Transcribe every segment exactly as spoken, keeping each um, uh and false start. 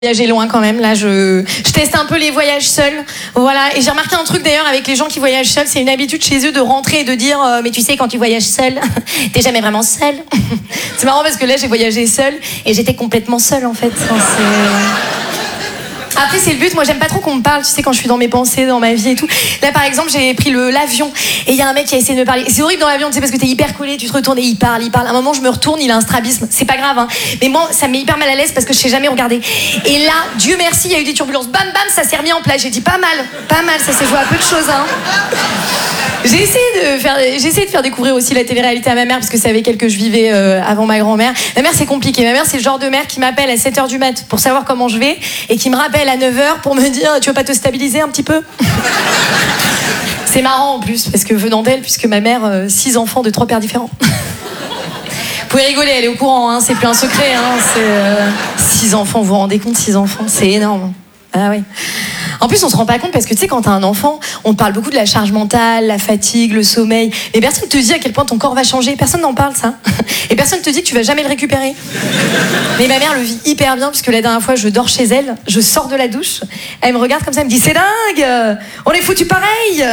Voyager loin quand même, là je, je teste un peu les voyages seuls, voilà, et j'ai remarqué un truc d'ailleurs avec les gens qui voyagent seuls, c'est une habitude chez eux de rentrer et de dire euh, mais tu sais quand tu voyages seul, t'es jamais vraiment seul. C'est marrant parce que là j'ai voyagé seule et j'étais complètement seule en fait. Enfin, c'est... Après c'est le but, moi j'aime pas trop qu'on me parle, tu sais, quand je suis dans mes pensées, dans ma vie et tout. Là par exemple j'ai pris le, l'avion et il y a un mec qui a essayé de me parler. C'est horrible dans l'avion, tu sais, parce que t'es hyper collé, tu te retournes et il parle, il parle. À un moment je me retourne, il a un strabisme, c'est pas grave hein. Mais moi ça me met hyper mal à l'aise parce que je sais jamais regarder. Et là, Dieu merci, il y a eu des turbulences, bam bam, ça s'est remis en place. J'ai dit pas mal, pas mal, ça s'est joué à peu de choses hein. J'ai essayé de faire, j'ai essayé de faire découvrir aussi la télé-réalité à ma mère parce que c'est avec elle que je vivais euh, avant ma grand-mère. Ma mère c'est compliqué, ma mère c'est le genre de mère qui m'appelle à sept heures du mat pour savoir comment je vais et qui me rappelle à neuf heures pour me dire tu veux pas te stabiliser un petit peu. C'est marrant en plus parce que venant d'elle, puisque ma mère euh, six enfants de trois pères différents. Vous pouvez rigoler, elle est au courant, hein, c'est plus un secret. Hein, c'est euh, six enfants, vous vous rendez compte, six enfants, c'est énorme. Ah oui. En plus, on se rend pas compte parce que tu sais, quand t'as un enfant, on te parle beaucoup de la charge mentale, la fatigue, le sommeil. Mais personne te dit à quel point ton corps va changer. Personne n'en parle, ça. Et personne te dit que tu vas jamais le récupérer. Mais ma mère le vit hyper bien puisque la dernière fois, je dors chez elle, je sors de la douche, elle me regarde comme ça, elle me dit c'est dingue, on est foutu pareil.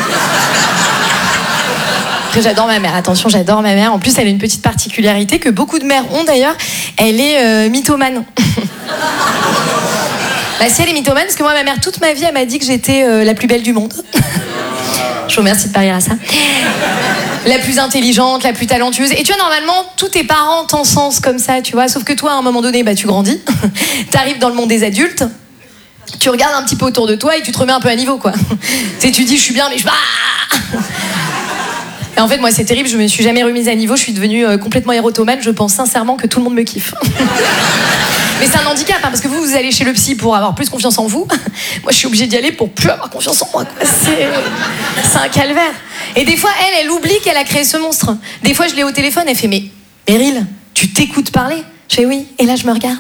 J'adore ma mère, attention, j'adore ma mère. En plus, elle a une petite particularité que beaucoup de mères ont d'ailleurs. Elle est euh, mythomane. Bah, si elle est mythomane, parce que moi, ma mère, toute ma vie, elle m'a dit que j'étais euh, la plus belle du monde. Je vous remercie de parier à ça. La plus intelligente, la plus talentueuse. Et tu vois, normalement, tous tes parents t'encensent comme ça, tu vois. Sauf que toi, à un moment donné, bah, tu grandis. T'arrives dans le monde des adultes. Tu regardes un petit peu autour de toi et tu te remets un peu à niveau, quoi. Tu sais, tu dis, je suis bien, mais je... Et en fait, moi, c'est terrible, je me suis jamais remise à niveau, je suis devenue euh, complètement érotomane, je pense sincèrement que tout le monde me kiffe. Mais c'est un handicap, hein, parce que vous, vous allez chez le psy pour avoir plus confiance en vous. Moi, je suis obligée d'y aller pour plus avoir confiance en moi, quoi. C'est... c'est un calvaire. Et des fois, elle, elle oublie qu'elle a créé ce monstre. Des fois, je l'ai au téléphone, elle fait, mais Meryl, tu t'écoutes parler? Je fais oui, et là, je me regarde.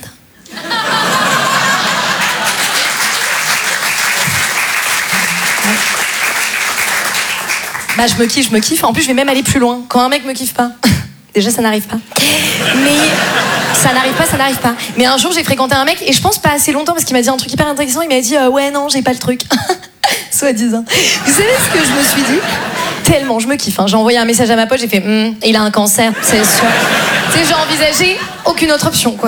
Bah je me kiffe, je me kiffe. En plus, je vais même aller plus loin. Quand un mec me kiffe pas, déjà ça n'arrive pas. Mais ça n'arrive pas, ça n'arrive pas. Mais un jour, j'ai fréquenté un mec et je pense pas assez longtemps parce qu'il m'a dit un truc hyper intéressant. Il m'a dit euh, ouais non, j'ai pas le truc. Soi-disant. Vous savez ce que je me suis dit? Tellement, je me kiffe. Hein. J'ai envoyé un message à ma pote, j'ai fait hm, il a un cancer, c'est sûr. Tu sais, j'ai envisagé aucune autre option, quoi.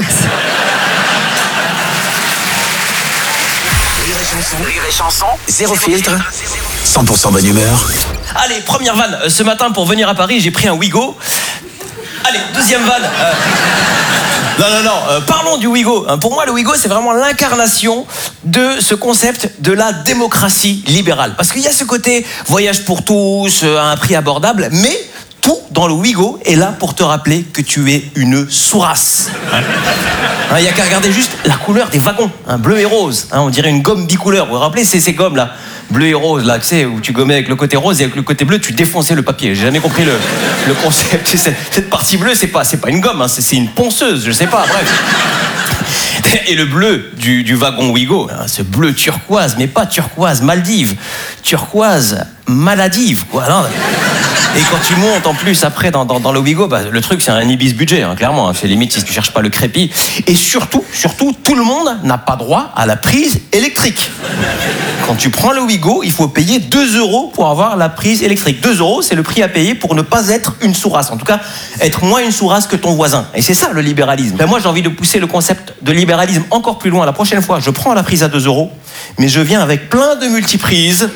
Rire et chanson, zéro filtre, cent pour cent bonne humeur. Allez, première vanne. Ce matin, pour venir à Paris, j'ai pris un Ouigo. Allez, deuxième vanne. Euh... Non, non, non. Euh, parlons du Ouigo. Pour moi, le Ouigo, c'est vraiment l'incarnation de ce concept de la démocratie libérale. Parce qu'il y a ce côté voyage pour tous, à un prix abordable, mais tout dans le Ouigo est là pour te rappeler que tu es une sourasse. Il n'y a qu'à regarder juste la couleur des wagons, hein, bleu et rose. Hein, on dirait une gomme bicouleur. Vous vous rappelez, c'est ces gommes là, bleu et rose, là, tu sais, où tu gommais avec le côté rose et avec le côté bleu, tu défonçais le papier. J'ai jamais compris le, le concept. Cette, cette partie bleue, c'est pas, c'est pas une gomme, hein, c'est, c'est une ponceuse, je sais pas, bref. Et le bleu du, du wagon Ouigo, hein, ce bleu turquoise, mais pas turquoise Maldives, turquoise maladive, quoi. Non, et quand tu montes en plus après dans, dans, dans le Ouigo, bah, le truc c'est un ibis budget, hein, clairement. Hein, c'est limite si tu cherches pas le crépi. Et surtout, surtout, tout le monde n'a pas droit à la prise électrique. Quand tu prends le Ouigo, il faut payer deux euros pour avoir la prise électrique. deux euros, c'est le prix à payer pour ne pas être une sourasse. En tout cas, être moins une sourasse que ton voisin. Et c'est ça le libéralisme. Ben, moi, j'ai envie de pousser le concept de libéralisme encore plus loin. La prochaine fois, je prends la prise à deux euros, mais je viens avec plein de multiprises.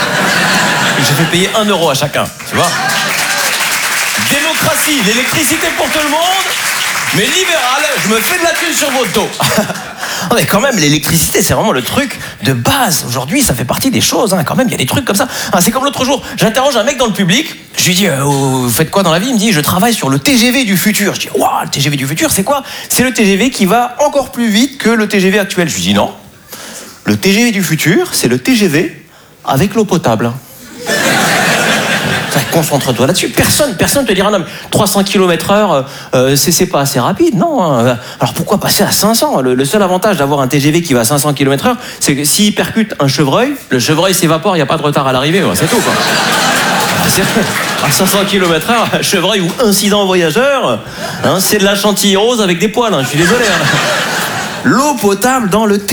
Je fais payer un euro à chacun, tu vois. Démocratie, l'électricité pour tout le monde, mais libéral, je me fais de la thune sur votre dos. Mais quand même, l'électricité, c'est vraiment le truc de base. Aujourd'hui, ça fait partie des choses, hein. Quand même, il y a des trucs comme ça. Ah, c'est comme l'autre jour, j'interroge un mec dans le public, je lui dis, euh, vous faites quoi dans la vie? Il me dit, je travaille sur le T G V du futur. Je dis, waouh, le T G V du futur, c'est quoi? C'est le T G V qui va encore plus vite que le T G V actuel. Je lui dis, non. Le T G V du futur, c'est le T G V avec l'eau potable. Concentre-toi là-dessus. Personne, personne te dira non, mais trois cents kilomètres heure, euh, c'est, c'est pas assez rapide, non. Hein. Alors pourquoi passer à cinq cents? le, le seul avantage d'avoir un T G V qui va à cinq cents kilomètres heure, c'est que s'il percute un chevreuil, le chevreuil s'évapore, il n'y a pas de retard à l'arrivée, ouais, c'est tout, quoi. C'est, à cinq cents kilomètres heure, un chevreuil ou incident voyageur, hein, c'est de la chantilly rose avec des poils, hein, je suis désolé. Hein. L'eau potable dans le